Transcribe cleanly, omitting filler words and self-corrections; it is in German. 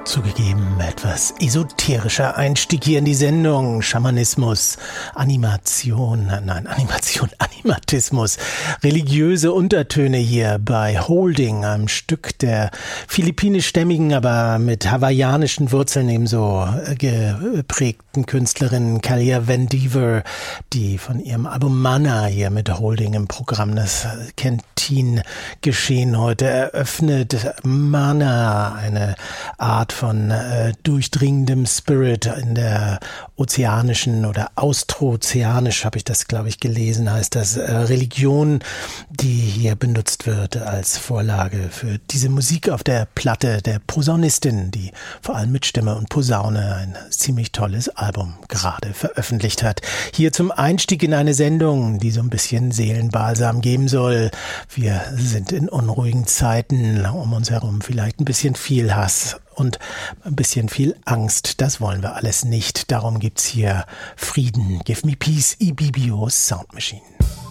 Zugegeben, etwas esoterischer Einstieg hier in die Sendung. Schamanismus, Animatismus, religiöse Untertöne hier bei Holding, einem Stück der philippinischstämmigen, aber mit hawaiianischen Wurzeln ebenso geprägten Künstlerin Kalia Vandever, die von ihrem Album Mana hier mit Holding im Programm das Kentin-Geschehen heute eröffnet. Mana, eine Art von durchdringendem Spirit in der ozeanischen oder austrozeanisch, habe ich das, glaube ich, gelesen, heißt das Religion, die hier benutzt wird als Vorlage für diese Musik auf der Platte der Posaunistin, die vor allem mit Stimme und Posaune ein ziemlich tolles Album gerade veröffentlicht hat. Hier zum Einstieg in eine Sendung, die so ein bisschen Seelenbalsam geben soll. Wir sind in unruhigen Zeiten, um uns herum vielleicht ein bisschen viel Hass und ein bisschen viel Angst. Das wollen wir alles nicht. Darum gibt's hier Frieden. Give me peace, Ibibio Sound Machine.